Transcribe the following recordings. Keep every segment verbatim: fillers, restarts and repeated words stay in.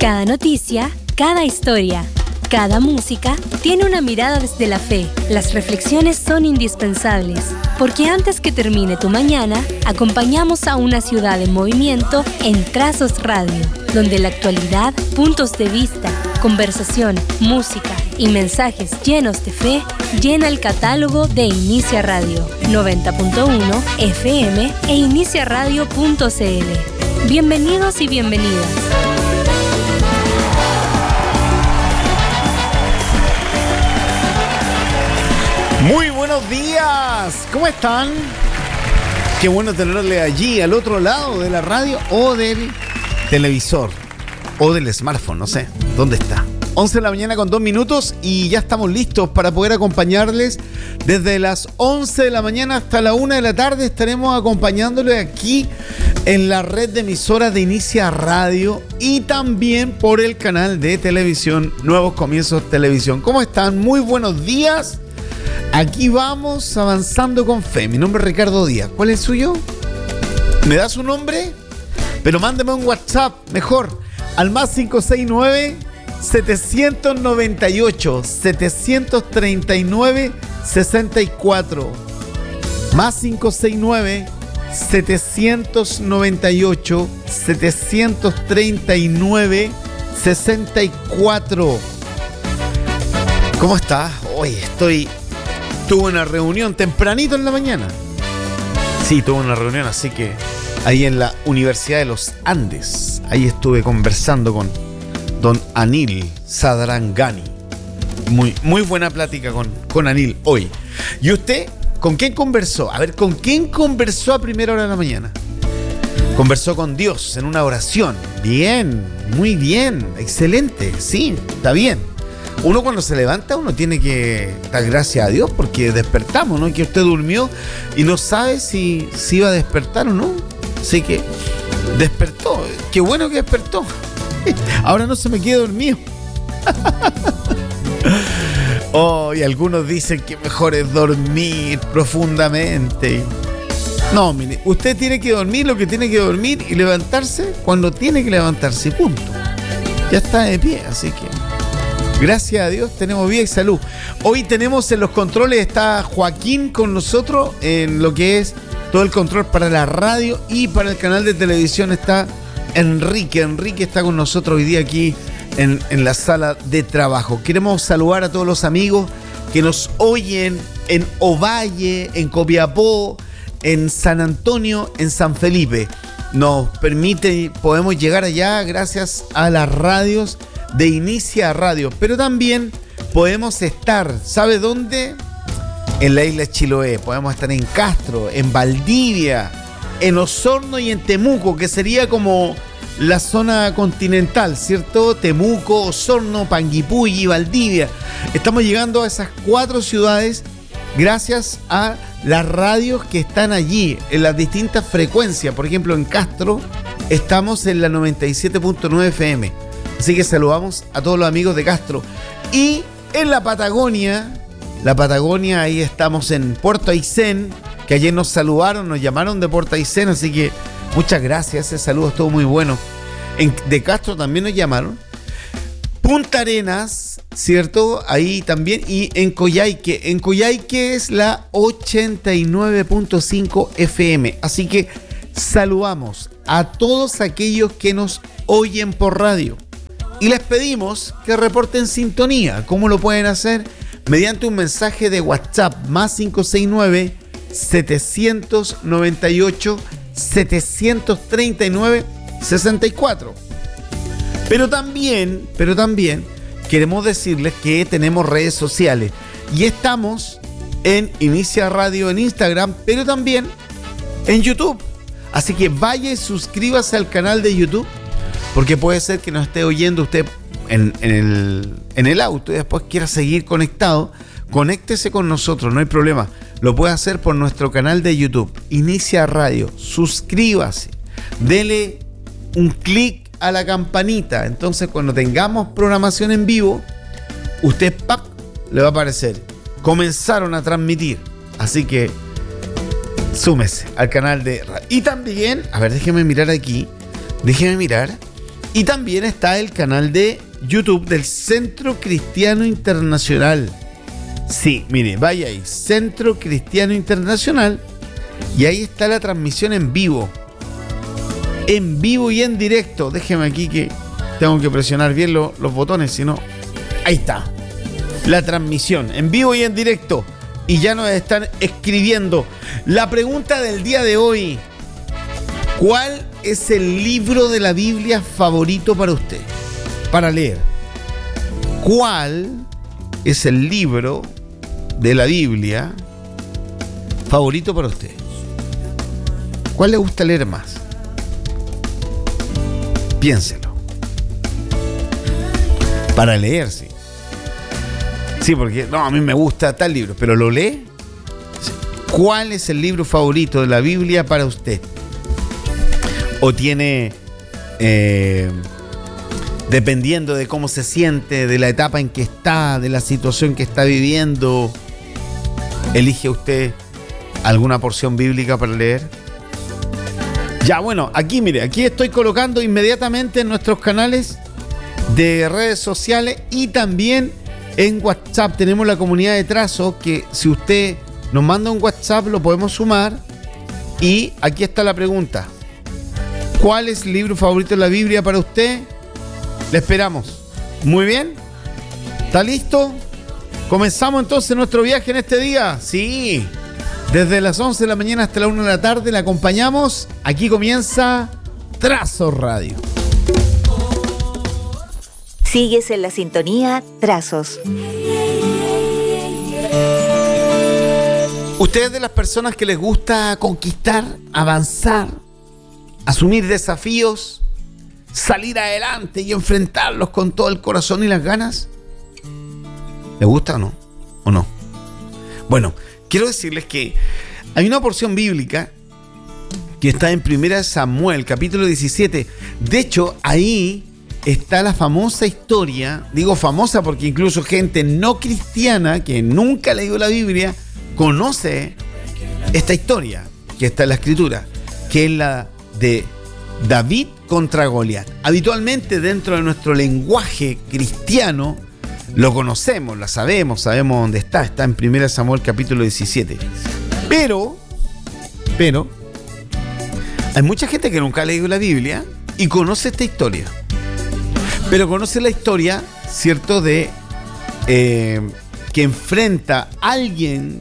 Cada noticia, cada historia, cada música tiene una mirada desde la fe. Las reflexiones son indispensables, porque antes que termine tu mañana, acompañamos a una ciudad en movimiento en Trazos Radio, donde la actualidad, puntos de vista, conversación, música y mensajes llenos de fe llena el catálogo de Inicia Radio noventa punto uno F M e inicia radio punto c l. Bienvenidos y bienvenidas. Muy buenos días, ¿cómo están? Qué bueno tenerle allí al otro lado de la radio o del televisor o del smartphone, no sé, ¿dónde está? once de la mañana con dos minutos y ya estamos listos para poder acompañarles desde las once de la mañana hasta la una de la tarde. Estaremos acompañándoles aquí en la red de emisoras de Inicia Radio y también por el canal de televisión Nuevos Comienzos Televisión. ¿Cómo están? Muy buenos días. Aquí vamos avanzando con fe. Mi nombre es Ricardo Díaz. ¿Cuál es el suyo? ¿Me da su nombre? Pero mándeme un WhatsApp, mejor, al más cinco seis nueve, setecientos noventa y ocho, setecientos treinta y nueve, sesenta y cuatro. Más cinco seis nueve, setecientos noventa y ocho, setecientos treinta y nueve, sesenta y cuatro. ¿Cómo está? Hoy estoy... Tuve una reunión tempranito en la mañana. Sí, tuve una reunión, así que ahí en la Universidad de los Andes. Ahí estuve conversando con don Anil Sadrangani. Muy, muy buena plática con, con Anil hoy. ¿Y usted con quién conversó? A ver, ¿con quién conversó a primera hora de la mañana? Conversó con Dios en una oración. Bien, muy bien, excelente. Sí, está bien. Uno cuando se levanta, uno tiene que dar gracias a Dios porque despertamos, ¿no? Que usted durmió y no sabe si, si iba a despertar o no. Así que despertó. Qué bueno que despertó. Ahora no se me quede dormido. Oh, y algunos dicen que mejor es dormir profundamente. No, mire, usted tiene que dormir lo que tiene que dormir y levantarse cuando tiene que levantarse, punto. Ya está de pie, así que gracias a Dios tenemos vida y salud. Hoy tenemos en los controles, está Joaquín con nosotros en lo que es todo el control para la radio y para el canal de televisión está Enrique. Enrique está con nosotros hoy día aquí en, en la sala de trabajo. Queremos saludar a todos los amigos que nos oyen en Ovalle, en Copiapó, en San Antonio, en San Felipe. Nos permite, podemos llegar allá gracias a las radios de Inicia Radio, pero también podemos estar, ¿sabe dónde? En la isla de Chiloé, podemos estar en Castro, en Valdivia, en Osorno y en Temuco, que sería como la zona continental, ¿cierto? Temuco, Osorno, Panguipulli, Valdivia. Estamos llegando a esas cuatro ciudades gracias a las radios que están allí, en las distintas frecuencias. Por ejemplo, en Castro estamos en la noventa y siete punto nueve F M. Así que saludamos a todos los amigos de Castro. Y en la Patagonia, la Patagonia, ahí estamos en Puerto Aysén, que ayer nos saludaron, nos llamaron de Puerto Aysén, así que muchas gracias, ese saludo estuvo muy bueno. En, de Castro también nos llamaron. Punta Arenas, ¿cierto? Ahí también. Y en Coyhaique, en Coyhaique es la ochenta y nueve punto cinco F M. Así que saludamos a todos aquellos que nos oyen por radio. Y les pedimos que reporten sintonía. ¿Cómo lo pueden hacer? Mediante un mensaje de WhatsApp más cinco seis nueve, setecientos noventa y ocho, setecientos treinta y nueve, sesenta y cuatro. Pero también, pero también queremos decirles que tenemos redes sociales y estamos en Inicia Radio en Instagram, pero también en YouTube. Así que vaya y suscríbase al canal de YouTube, porque puede ser que nos esté oyendo usted en, en, el, en el auto y después quiera seguir conectado. Conéctese con nosotros, no hay problema. Lo puede hacer por nuestro canal de YouTube, Inicia Radio. Suscríbase, dele un clic a la campanita. Entonces, cuando tengamos programación en vivo, usted ¡pac! Le va a aparecer. Comenzaron a transmitir. Así que súmese al canal de radio. Y también, a ver, déjeme mirar aquí. Déjeme mirar. Y también está el canal de YouTube del Centro Cristiano Internacional. Sí, mire, vaya ahí, Centro Cristiano Internacional, y ahí está la transmisión en vivo. En vivo y en directo. Déjeme aquí que tengo que presionar bien lo, los botones, si no... Ahí está. La transmisión en vivo y en directo. Y ya nos están escribiendo. La pregunta del día de hoy: ¿cuál es el libro de la Biblia favorito para usted? Para leer. ¿Cuál es el libro de la Biblia favorito para usted? ¿Cuál le gusta leer más? Piénselo. Para leer, sí. Sí, porque no, a mí me gusta tal libro, pero ¿lo lee? ¿Cuál es el libro favorito de la Biblia para usted? ¿O tiene, eh, dependiendo de cómo se siente, de la etapa en que está, de la situación que está viviendo, elige usted alguna porción bíblica para leer? Ya, bueno, aquí mire, aquí estoy colocando inmediatamente en nuestros canales de redes sociales y también en WhatsApp. Tenemos la comunidad de Trazo, que si usted nos manda un WhatsApp lo podemos sumar. Y aquí está la pregunta: ¿cuál es el libro favorito de la Biblia para usted? Le esperamos. Muy bien. ¿Está listo? Comenzamos entonces nuestro viaje en este día. Sí. Desde las once de la mañana hasta la una de la tarde le acompañamos. Aquí comienza Trazo Radio. Sigues en la sintonía Trazos. ¿Usted es de las personas que les gusta conquistar, avanzar, asumir desafíos, salir adelante y enfrentarlos con todo el corazón y las ganas? ¿Le gusta o no? ¿O no? Bueno, quiero decirles que hay una porción bíblica que está en Primera de Samuel, capítulo diecisiete. De hecho, ahí está la famosa historia, digo famosa porque incluso gente no cristiana que nunca ha leído la Biblia conoce esta historia que está en la Escritura, que es la de David contra Goliat. Habitualmente dentro de nuestro lenguaje cristiano lo conocemos, la sabemos, sabemos dónde está, está en Primera Samuel capítulo diecisiete. Pero, pero, hay mucha gente que nunca ha leído la Biblia y conoce esta historia. Pero conoce la historia, ¿cierto?, de eh, que enfrenta a alguien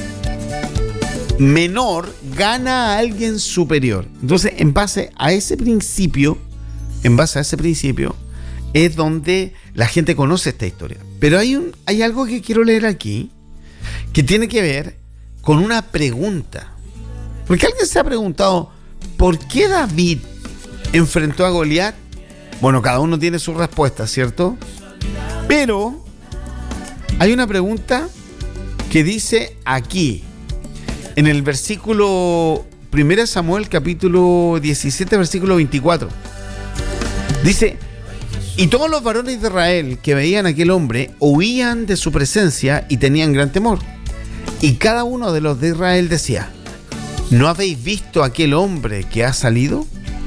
menor, gana a alguien superior. Entonces, en base a ese principio, en base a ese principio, es donde la gente conoce esta historia. Pero hay, un, hay algo que quiero leer aquí, que tiene que ver con una pregunta. Porque alguien se ha preguntado, ¿por qué David enfrentó a Goliat? Bueno, cada uno tiene su respuesta, ¿cierto? Pero hay una pregunta que dice aquí, en el versículo Primera Samuel, capítulo diecisiete, versículo veinticuatro. Dice: y todos los varones de Israel que veían a aquel hombre huían de su presencia y tenían gran temor. Y cada uno de los de Israel decía: ¿no habéis visto a aquel hombre que ha salido?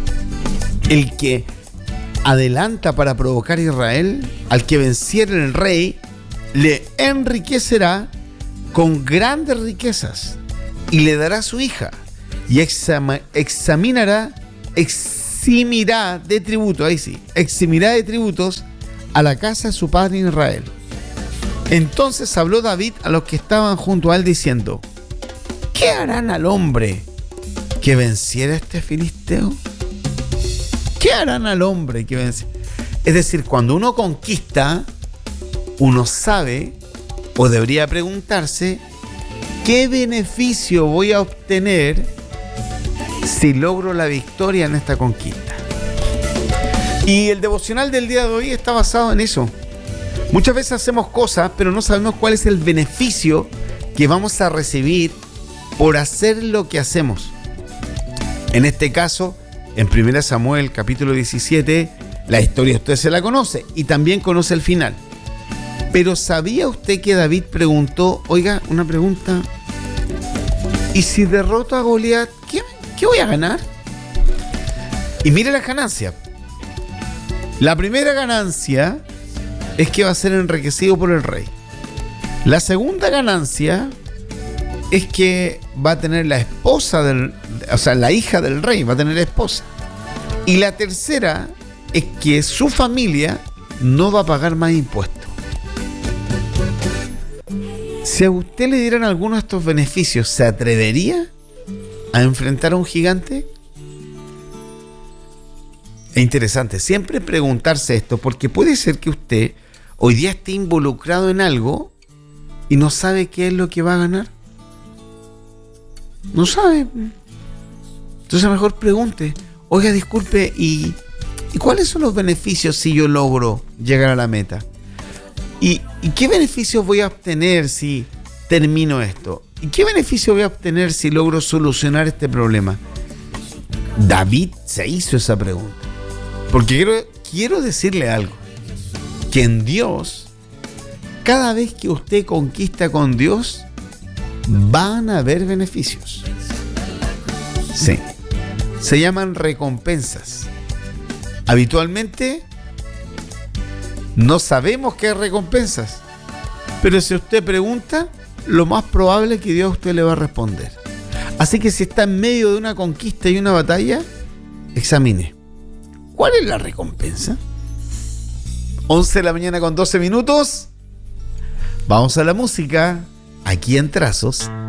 El que adelanta para provocar a Israel, al que venciere el rey, le enriquecerá con grandes riquezas y le dará su hija y exam- examinará, eximirá de tributos, ahí sí, eximirá de tributos a la casa de su padre Israel. Entonces habló David a los que estaban junto a él diciendo: ¿qué harán al hombre que venciera a este filisteo? ¿Qué harán al hombre que vence? Es decir, cuando uno conquista, uno sabe o debería preguntarse: ¿qué beneficio voy a obtener si logro la victoria en esta conquista? Y el devocional del día de hoy está basado en eso. Muchas veces hacemos cosas, pero no sabemos cuál es el beneficio que vamos a recibir por hacer lo que hacemos. En este caso, en Primera Samuel, capítulo diecisiete, la historia usted se la conoce y también conoce el final. Pero ¿sabía usted que David preguntó, oiga, una pregunta, ¿y si derroto a Goliat, qué, qué voy a ganar? Y mire la ganancia. La primera ganancia es que va a ser enriquecido por el rey. La segunda ganancia es que va a tener la esposa del, o sea, la hija del rey va a tener esposa. Y la tercera es que su familia no va a pagar más impuestos. Si a usted le dieran alguno de estos beneficios, ¿se atrevería a enfrentar a un gigante? Es interesante siempre preguntarse esto, porque puede ser que usted hoy día esté involucrado en algo y no sabe qué es lo que va a ganar. No sabe. Entonces mejor pregunte, oiga, disculpe, ¿y, ¿y cuáles son los beneficios si yo logro llegar a la meta? ¿Y, ¿Y qué beneficios voy a obtener si termino esto? ¿Y qué beneficio voy a obtener si logro solucionar este problema? David se hizo esa pregunta. Porque quiero, quiero decirle algo. Que en Dios, cada vez que usted conquista con Dios, van a haber beneficios. Sí. Se llaman recompensas. Habitualmente no sabemos qué recompensas, pero si usted pregunta, lo más probable es que Dios a usted le va a responder. Así que si está en medio de una conquista y una batalla, examine. ¿Cuál es la recompensa? once de la mañana con doce minutos. Vamos a la música, aquí en Trazos.